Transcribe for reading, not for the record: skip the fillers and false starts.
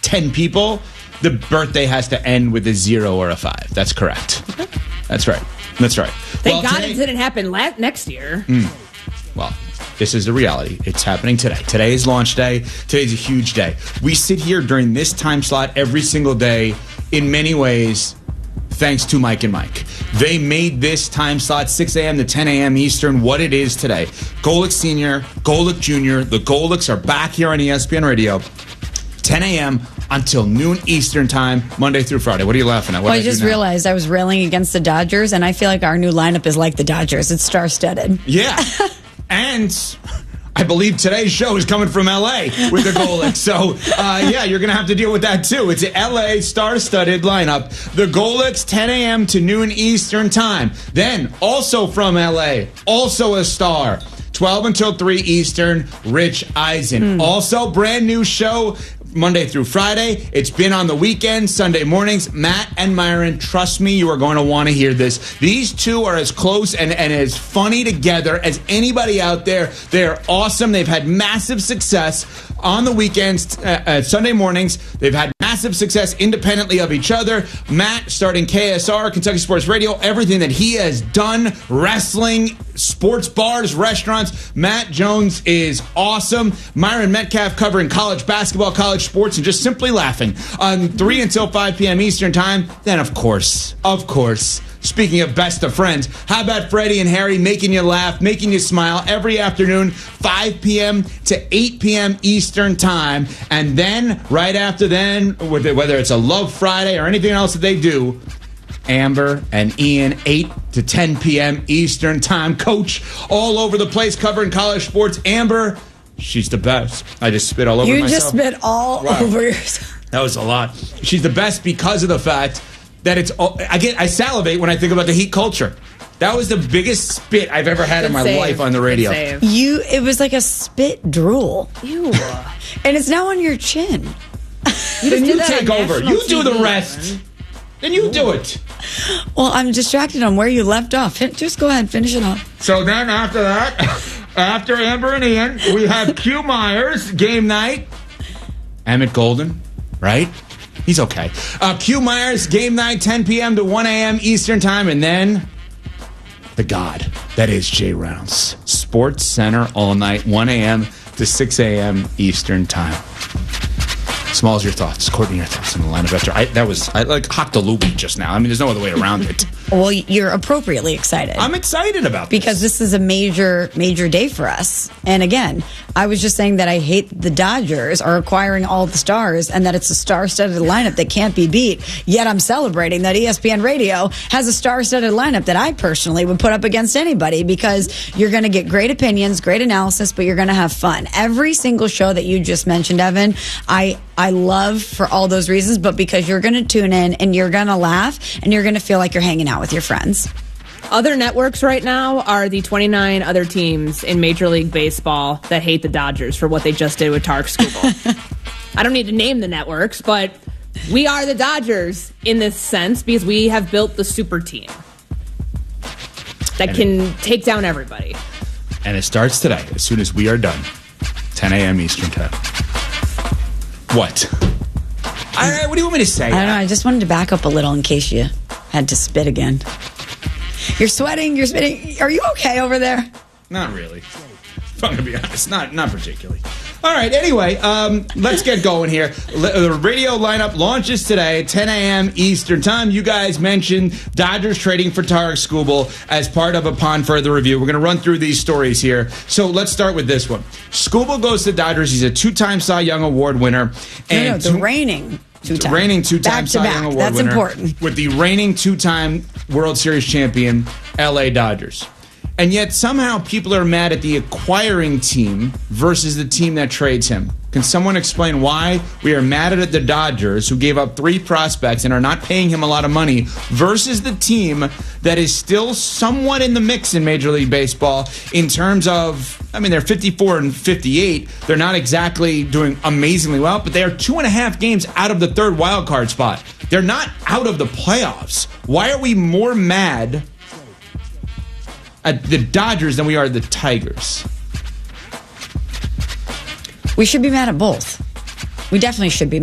10 people, the birthday has to end with a 0 or a 5. That's correct. Okay. That's right. Thank God it didn't happen next year. Well, this is the reality. It's happening today. Today is launch day. Today's a huge day. We sit here during this time slot every single day, in many ways, thanks to Mike and Mike. They made this time slot, 6 a.m. to 10 a.m. Eastern, what it is today. Golic Sr., Golic Jr., the Golics are back here on ESPN Radio, 10 a.m. until noon Eastern time, Monday through Friday. What are you laughing at? Well, I just realized I was railing against the Dodgers, and I feel like our new lineup is like the Dodgers. It's star-studded. Yeah. And I believe today's show is coming from L.A. with the Golics. So, you're going to have to deal with that, too. It's an L.A. star-studded lineup. The Golics, 10 a.m. to noon Eastern time. Then, also from L.A., also a star, 12 until 3 Eastern, Rich Eisen. Also, brand new show Monday through Friday. It's been on the weekend, Sunday mornings. Matt and Myron, trust me, you are going to want to hear this. These two are as close and as funny together as anybody out there. They're awesome. They've had massive success on the weekends, Sunday mornings. They've had massive success independently of each other. Matt starting KSR, Kentucky Sports Radio, everything that he has done, wrestling, sports bars, restaurants. Matt Jones is awesome. Myron Metcalf covering college basketball, college sports, and just simply laughing on 3 until 5 p.m. Eastern time. Then, of course, speaking of best of friends, how about Freddie and Harry making you laugh, making you smile every afternoon, 5 p.m. to 8 p.m. Eastern time. And then, right after then, whether it's a Love Friday or anything else that they do, Amber and Ian, 8 to 10 p.m. Eastern time. Coach all over the place covering college sports. Amber, she's the best. I just spit all over myself. You just spit all over yourself. That was a lot. She's the best because of the fact that I salivate when I think about the Heat culture. That was the biggest spit I've ever had in my life on the radio. It was like a spit drool. Ew. And it's now on your chin. Then you take over. You do the rest. Then you do it. Well, I'm distracted on where you left off. Just go ahead, finish it off. So then after that, after Amber and Ian, we have Q Myers, game night. Emmett Golden, right? He's okay. Q Myers, game night, 10 p.m. to 1 a.m. Eastern time. And then the God that is Jay Reynolds. Sports Center all night, 1 a.m. to 6 a.m. Eastern time. Smalls, your thoughts. Courtney, your thoughts on the lineup after. I like hocked a loopy just now. I mean, there's no other way around it. Well, you're appropriately excited. I'm excited about this. Because this is a major, major day for us. And again, I was just saying that I hate the Dodgers are acquiring all the stars and that it's a star-studded lineup that can't be beat. Yet I'm celebrating that ESPN Radio has a star-studded lineup that I personally would put up against anybody because you're going to get great opinions, great analysis, but you're going to have fun. Every single show that you just mentioned, Evan, I love for all those reasons, but because you're going to tune in and you're going to laugh and you're going to feel like you're hanging out with your friends. Other networks right now are the 29 other teams in Major League Baseball that hate the Dodgers for what they just did with Tarek Skubal. I don't need to name the networks, but we are the Dodgers in this sense because we have built the super team that can take down everybody. And it starts today, as soon as we are done, 10 a.m. Eastern time. What? What do you want me to say? I don't know. I just wanted to back up a little in case you had to spit again. You're sweating. You're spitting. Are you okay over there? Not really. If I'm going to be honest, not particularly. All right, anyway, let's get going here. The radio lineup launches today at 10 a.m. Eastern time. You guys mentioned Dodgers trading for Tarek Skubal as part of Upon Further Review. We're going to run through these stories here. So let's start with this one. Skubal goes to Dodgers. He's a two-time Cy Young Award winner. And the reigning two-time. Reigning two-time Cy Young Award That's winner. That's important. With the reigning two-time World Series champion, L.A. Dodgers. And yet somehow people are mad at the acquiring team versus the team that trades him. Can someone explain why we are mad at the Dodgers, who gave up 3 prospects and are not paying him a lot of money, versus the team that is still somewhat in the mix in Major League Baseball in terms of, I mean, they're 54 and 58. They're not exactly doing amazingly well, but they are 2.5 games out of the 3rd wild card spot. They're not out of the playoffs. Why are we more mad at the Dodgers than we are the Tigers? We should be mad at both. We definitely should be